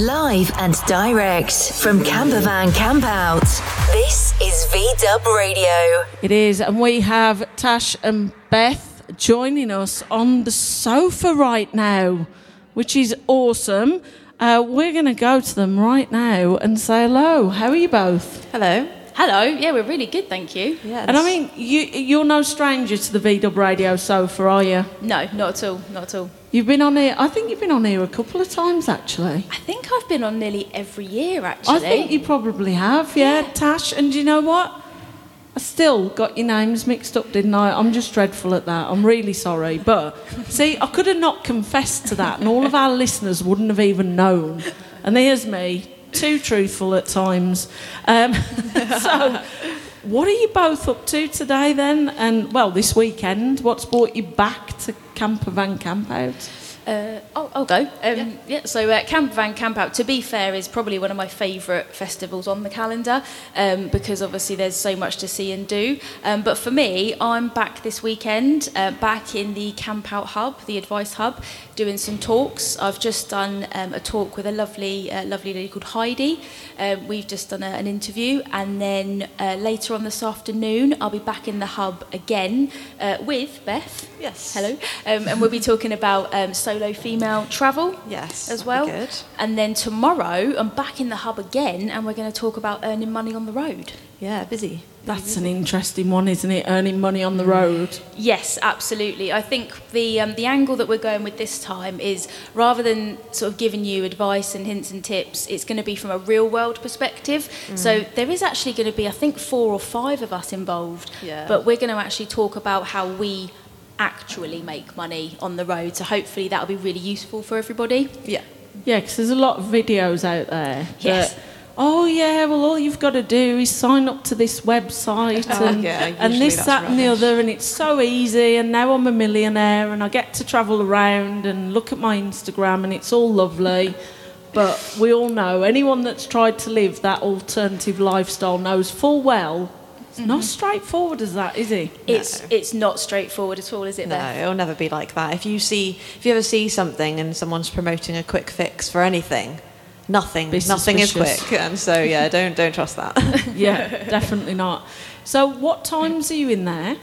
Live and direct from Campervan Campout. This is VDub Radio. It is, and we have Tash and Beth joining us on the sofa right now, which is awesome. We're going to go to them right now and say hello. How are you both? Hello. Hello. Yeah, we're really good, thank you. Yeah, and I mean, you're no stranger to the VDub Radio sofa, are you? No, not at all. Not at all. You've been on here. I think you've been on here a couple of times, actually. I think I've been on nearly every year, actually. I think you probably have, yeah, Tash. And do you know what? I still got your names mixed up, didn't I? I'm just dreadful at that. I'm really sorry. But, see, I could have not confessed to that, and all of our listeners wouldn't have even known. And there's me, too truthful at times. So, what are you both up to today, then? And, well, this weekend, what's brought you back to Campervan Campout? I'll go. So Campervan Campout, to be fair, is probably one of my favourite festivals on the calendar because obviously there's so much to see and do. But for me, I'm back this weekend, back in the Campout Hub, the Advice Hub, doing some talks. I've just done a talk with a lovely lady called Heidi. We've just done an interview, and then later on this afternoon, I'll be back in the hub again with Beth. Yes. Hello. And we'll be talking about solo female travel. Yes. As well. Good. And then tomorrow, I'm back in the hub again, and we're going to talk about earning money on the road. Yeah, busy. That's an interesting one, isn't it? Earning money on the road. Yes, absolutely. I think the angle that we're going with this time is, rather than sort of giving you advice and hints and tips, it's going to be from a real world perspective. So there is actually going to be, I think, 4 or 5 of us involved. Yeah. But we're going to actually talk about how we actually make money on the road. So hopefully that'll be really useful for everybody. Yeah. Yeah, because there's a lot of videos out there. Yes. That, oh, yeah, well, all you've got to do is sign up to this website and this, that and the other, and it's so easy, and now I'm a millionaire, and I get to travel around and look at my Instagram, and it's all lovely. But we all know, anyone that's tried to live that alternative lifestyle knows full well it's not straightforward as that, is it? It's not straightforward at all, is it? No, Beth? it'll never be like that. If you ever see something and someone's promoting a quick fix for anything, nothing is quick, and so yeah, don't trust that. Yeah, definitely not. So, what times are you in there?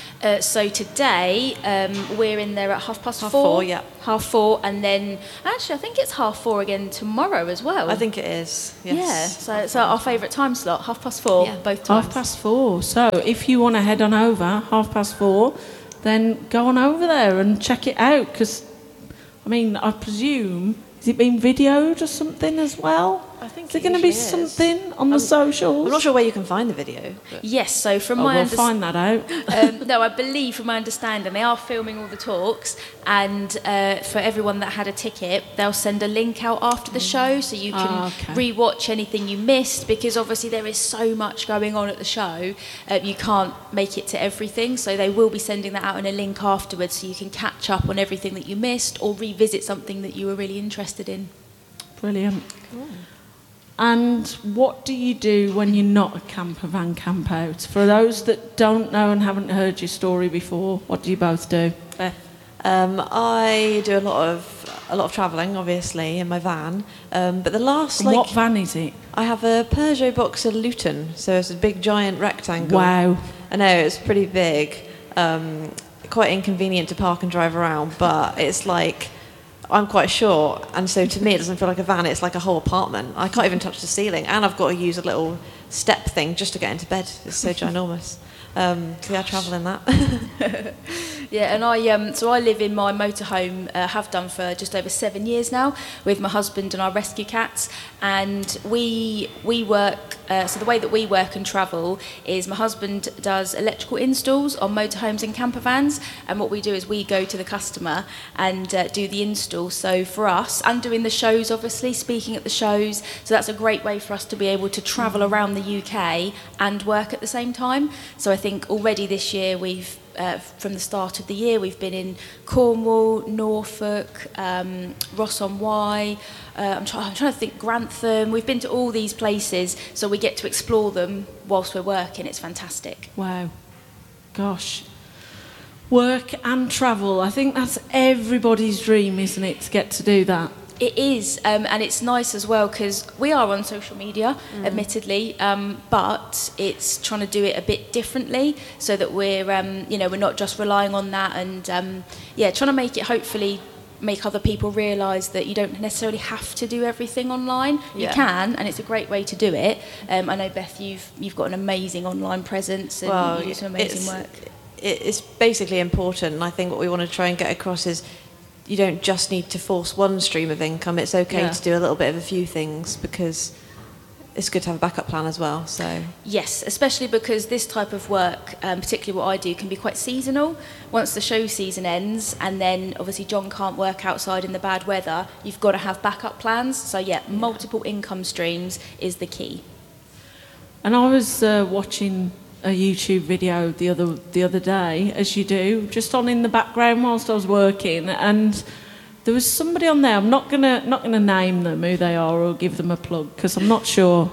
So today we're in there at 4:30. 4:30, yeah. 4:30, and then actually I think it's 4:30 again tomorrow as well. I think it is. Yes. Yeah. So our favourite time slot, 4:30, Yeah. both times. 4:30. So if you want to head on over 4:30, then go on over there and check it out. Because I mean, I presume, is it being videoed or something as well? I think is there going to be something on the socials? I'm not sure where you can find the video. But Yes. So from we'll find that out. No, I believe from my understanding they are filming all the talks, and for everyone that had a ticket, they'll send a link out after the show so you can re-watch anything you missed, because obviously there is so much going on at the show, you can't make it to everything, so they will be sending that out in a link afterwards so you can catch up on everything that you missed or revisit something that you were really interested in. Brilliant. Cool. And what do you do when you're not a Campervan Campout? For those that don't know and haven't heard your story before, what do you both do? Beth? I do a lot of travelling, obviously, in my van. But the last what van is it? I have a Peugeot Boxer Luton, so it's a big giant rectangle. Wow. I know, it's pretty big. Quite inconvenient to park and drive around, but it's like, I'm quite short, and so to me it doesn't feel like a van, it's like a whole apartment. I can't even touch the ceiling, and I've got to use a little step thing just to get into bed. It's so ginormous. So yeah, I travel in that. Yeah, and I live in my motorhome, have done for just over 7 years now, with my husband and our rescue cats, and we work. So the way that we work and travel is my husband does electrical installs on motorhomes and camper vans, and what we do is we go to the customer and do the install. So for us, and doing the shows, obviously, speaking at the shows, so that's a great way for us to be able to travel around the UK and work at the same time. So I think already this year we've from the start of the year we've been in Cornwall, Norfolk, Ross-on-Wye, I'm trying to think, Grantham. We've been to all these places, so we get to explore them whilst we're working. It's fantastic. Wow. Gosh. Work and travel. I think that's everybody's dream, isn't it, to get to do that? It is, and it's nice as well because we are on social media, admittedly, but it's trying to do it a bit differently so that we're, we're not just relying on that, and trying to make it hopefully make other people realise that you don't necessarily have to do everything online. You can, and it's a great way to do it. I know, Beth, you've got an amazing online presence, and you do some amazing work. It's basically important, and I think what we want to try and get across is you don't just need to force one stream of income. It's okay to do a little bit of a few things, because it's good to have a backup plan as well. So yes, especially because this type of work, particularly what I do, can be quite seasonal. Once the show season ends, and then obviously John can't work outside in the bad weather, you've got to have backup plans. So multiple income streams is the key. And I was watching a YouTube video the other day, as you do, just on in the background whilst I was working, and there was somebody on there. I'm not gonna name them, who they are, or give them a plug, because I'm not sure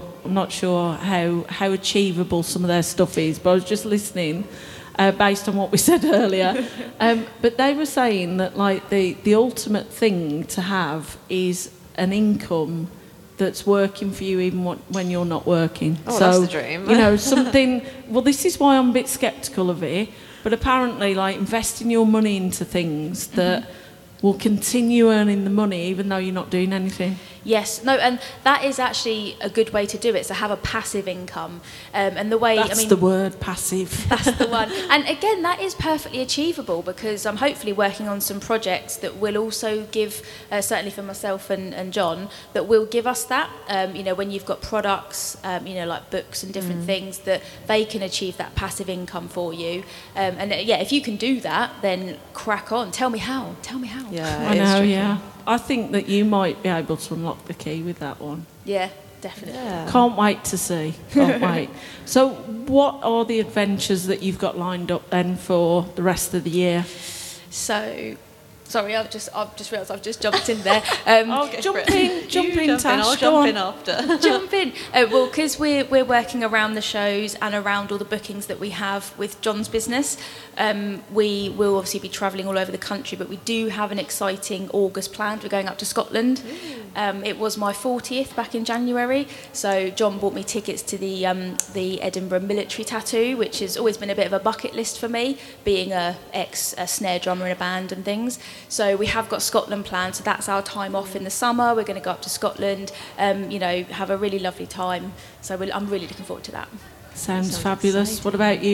how achievable some of their stuff is. But I was just listening based on what we said earlier. But they were saying that like the ultimate thing to have is an income that's working for you even when you're not working. Oh, so, that's the dream. Something. Well, this is why I'm a bit sceptical of it. But apparently, like, investing your money into things that will continue earning the money even though you're not doing anything. Yes, no, and that is actually a good way to do it, to have a passive income. And the way, That's the word, passive. That's the one. And again, that is perfectly achievable, because I'm hopefully working on some projects that will also give, certainly for myself and John, that will give us that. When you've got products, like books and different things, that they can achieve that passive income for you. If you can do that, then crack on. Tell me how. Yeah, I know, yeah. I think that you might be able to unlock the key with that one. Yeah, definitely. Yeah. Can't wait to see. Can't wait. So what are the adventures that you've got lined up then for the rest of the year? So, sorry, I've just realised I've just jumped in there. Jump in, Tash. I'll jump in after. Jump in. Well, because we're working around the shows and around all the bookings that we have with John's business. We will obviously be travelling all over the country, but we do have an exciting August planned. We're going up to Scotland. It was my 40th back in January, so John bought me tickets to the Edinburgh military tattoo, which has always been a bit of a bucket list for me, being a snare drummer in a band and things. So we have got Scotland planned, so that's our time off in the summer. We're going to go up to Scotland, have a really lovely time. So I'm really looking forward to that. Sounds fabulous. Exciting. What about you?